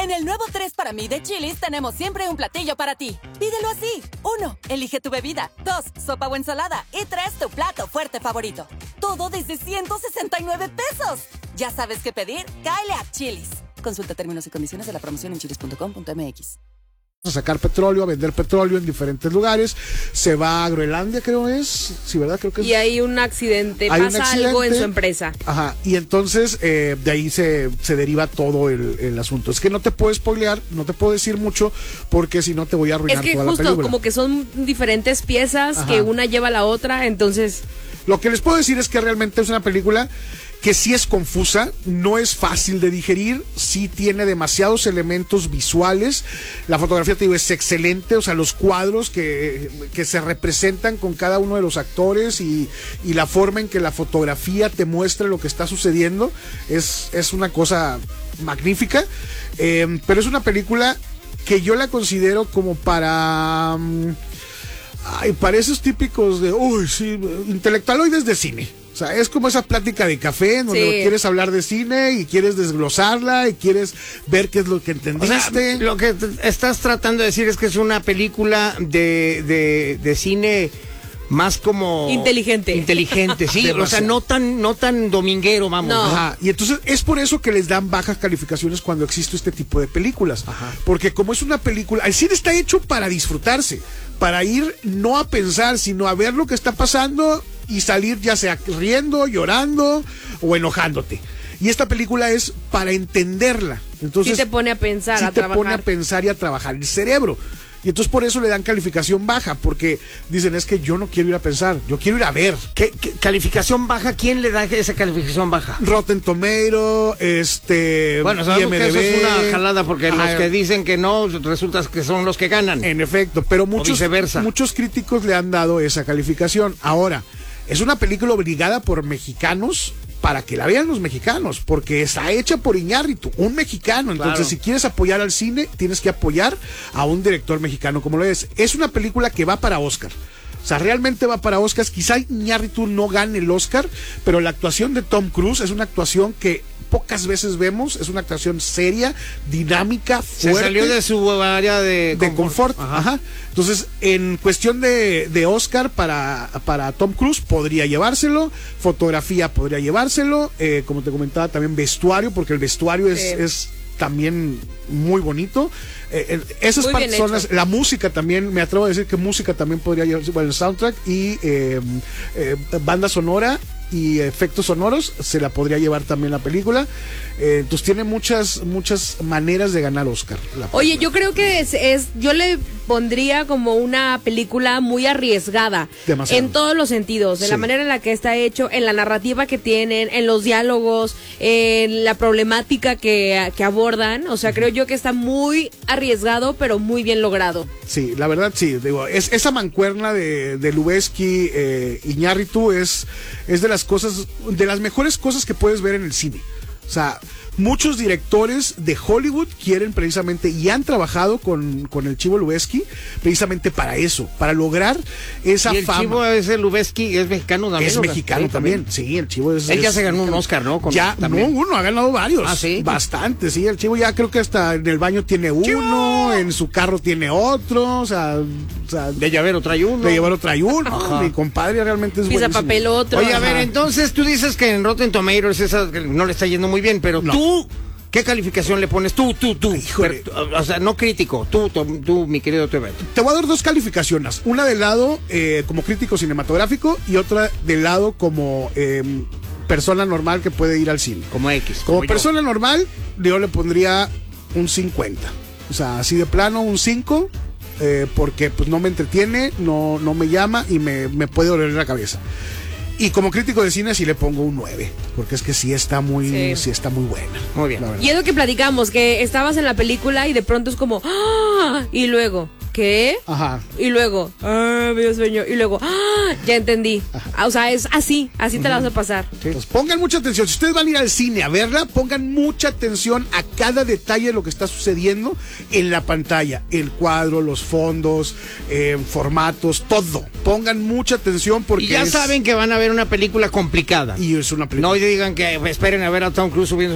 En el nuevo 3 para mí de Chili's tenemos siempre un platillo para ti. Pídelo así. 1. Elige tu bebida. 2. Sopa o ensalada. Y 3. Tu plato fuerte favorito. Todo desde 169 pesos. ¿Ya sabes qué pedir? Cáele a Chili's. Consulta términos y condiciones de la promoción en chilis.com.mx. A sacar petróleo, a vender petróleo en diferentes lugares. Se va a Groenlandia, creo es. Sí, ¿verdad? Creo que es. Y hay un accidente, pasa algo en su empresa. Ajá, y entonces de ahí se deriva todo el asunto. Es que no te puedo spoilear, no te puedo decir mucho, porque si no te voy a arruinar toda la película. Es que justo como que son diferentes piezas, que una lleva a la otra, entonces... Lo que les puedo decir es que realmente es una película que sí es confusa, no es fácil de digerir, sí tiene demasiados elementos visuales. La fotografía, te digo, es excelente, o sea, los cuadros que se representan con cada uno de los actores y la forma en que la fotografía te muestra lo que está sucediendo es una cosa magnífica, pero es una película que yo la considero como para esos típicos de, intelectualoides de cine. O sea, es como esa plática de café en donde quieres hablar de cine y quieres desglosarla y quieres ver qué es lo que entendiste. O sea, lo que estás tratando de decir es que es una película de cine más como... Inteligente, sí. O sea, no tan dominguero, vamos. No. Ajá. Y entonces es por eso que les dan bajas calificaciones cuando existe este tipo de películas. Ajá. Porque como es una película, el cine está hecho para disfrutarse, para ir no a pensar, sino a ver lo que está pasando y salir ya sea riendo, llorando o enojándote. Y esta película es para entenderla. Entonces, sí te pone a pensar, sí a trabajar. te pone a pensar y a trabajar el cerebro. Y entonces por eso le dan calificación baja, porque dicen, es que yo no quiero ir a pensar, yo quiero ir a ver. ¿Qué calificación baja? ¿Quién le da esa calificación baja? Rotten Tomato, bueno, sabemos que eso es una jalada, porque los que dicen que no, resulta que son los que ganan. En efecto, pero muchos críticos le han dado esa calificación. Ahora, es una película obligada por mexicanos para que la vean los mexicanos, porque está hecha por Iñárritu, un mexicano. Entonces, claro, si quieres apoyar al cine, tienes que apoyar a un director mexicano como lo es. Es una película que va para Oscar. O sea, realmente va para Oscar. Quizá Iñárritu no gane el Oscar, pero la actuación de Tom Cruise es una actuación que pocas veces vemos, es una actuación seria, dinámica, fuerte. Se salió de su área de confort. Ajá. Entonces, en cuestión de Oscar para Tom Cruise, podría llevárselo, fotografía podría llevárselo, como te comentaba, también vestuario, porque el vestuario es también muy bonito. Esas muy personas, la música también, me atrevo a decir que música también podría llevarse, bueno, el soundtrack y banda sonora y efectos sonoros se la podría llevar también la película. Entonces tiene muchas maneras de ganar Oscar. Oye, yo creo que yo le pondría como una película muy arriesgada. Demasiado. En todos los sentidos, en la manera en la que está hecho, en la narrativa que tienen, en los diálogos, en la problemática que abordan. O sea, creo yo que está muy arriesgado, pero muy bien logrado. Sí, la verdad sí, digo, esa mancuerna de Lubezki, Iñárritu es de las mejores cosas que puedes ver en el cine. O sea, muchos directores de Hollywood quieren precisamente y han trabajado con el Chivo Lubezki precisamente para eso, para lograr esa fama. El Chivo ese Lubezki es mexicano también. Es mexicano también, sí, el Chivo es... Él ya se ganó un Oscar, ¿no? Uno, ha ganado varios. Ah, ¿sí? Bastante, sí, el Chivo ya creo que hasta en el baño tiene uno, ¡Chivo! En su carro tiene otro, o sea de llavero trae uno. De llavero trae uno, mi compadre realmente es Pisa buenísimo. papel otro. Oye, a ver, entonces tú dices que en Rotten Tomatoes esa no le está yendo muy bien, pero tú, ¿qué calificación le pones? Tú. Híjole. O sea, no crítico, tú, mi querido Teber. Te voy a dar dos calificaciones. Una del lado como crítico cinematográfico y otra del lado como persona normal que puede ir al cine. Como X. Como persona normal, yo le pondría un 50. O sea, así de plano, un 5. Porque pues no me entretiene, no me llama y me puede doler la cabeza. Y como crítico de cine sí le pongo un 9, porque es que sí está muy buena. Muy bien. Y es lo que platicamos, que estabas en la película y de pronto es como ¡ah! Y luego, ¿qué? Ajá. Y luego, me dio sueño. Y luego, ya entendí. O sea, es así te la vas a pasar. Sí. Pues pongan mucha atención. Si ustedes van a ir al cine a verla, pongan mucha atención a cada detalle de lo que está sucediendo en la pantalla. El cuadro, los fondos, formatos, todo. Pongan mucha atención porque... Y ya saben que van a ver una película complicada. Y es una película... No digan que esperen a ver a Tom Cruise subiendo